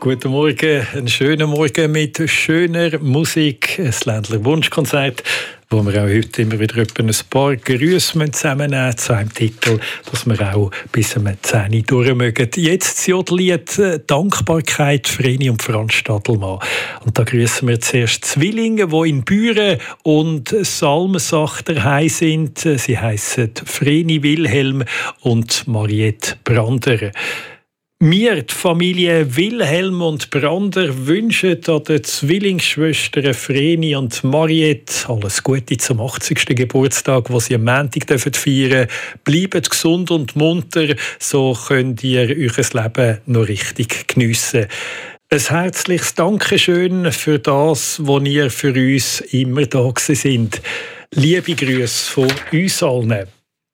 Guten Morgen, einen schönen Morgen mit schöner Musik, ein Ländler Wunschkonzert, wo wir auch heute immer wieder ein paar Grüße zusammennehmen zu einem Titel, dass wir auch bis um 10 Uhr durch mögen. Jetzt das Jodellied «Dankbarkeit» Vreni und Franz Stadelmann. Und da grüßen wir zuerst Zwillinge, die in Büren und Salmsach daheim sind. Sie heissen Vreni Wilhelm und Mariette Brander. Wir, die Familie Wilhelm und Brander, wünschen an den Zwillingsschwestern Vreni und Mariette alles Gute zum 80. Geburtstag, den sie am Montag feiern dürfen. Bleibt gesund und munter, so könnt ihr euer Leben noch richtig geniessen. Ein herzliches Dankeschön für das, was ihr für uns immer da sind. Liebe Grüße von uns allen.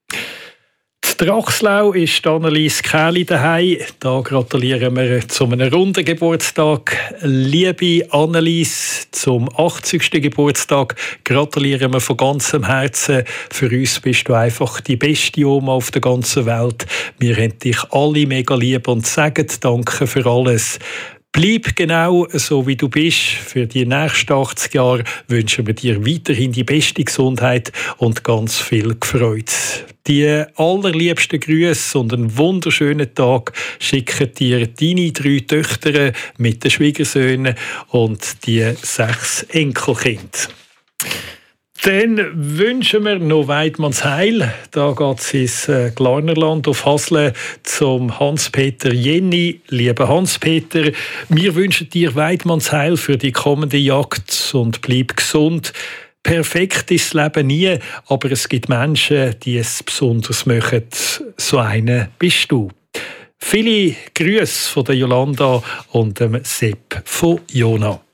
In Drachslau ist Annelies Kähli daheim. Da gratulieren wir zu einem runden Geburtstag. Liebe Annelies, zum 80. Geburtstag gratulieren wir von ganzem Herzen. Für uns bist du einfach die beste Oma auf der ganzen Welt. Wir haben dich alle mega lieb und sagen Danke für alles. Bleib genau so, wie du bist. Für die nächsten 80 Jahre wünschen wir dir weiterhin die beste Gesundheit und ganz viel Freude. Die allerliebsten Grüße und einen wunderschönen Tag schicken dir deine 3 Töchter mit den Schwiegersöhnen und die 6 Enkelkinder. Dann wünschen wir noch Weidmannsheil. Da geht es ins Glarnerland auf Hasle zum Hans-Peter Jenny. Lieber Hans-Peter, wir wünschen dir Weidmannsheil für die kommende Jagd und bleib gesund. Perfekt ist das Leben nie, aber es gibt Menschen, die es besonders machen. So einer bist du. Viele Grüße von der Jolanda und dem Sepp von Jona.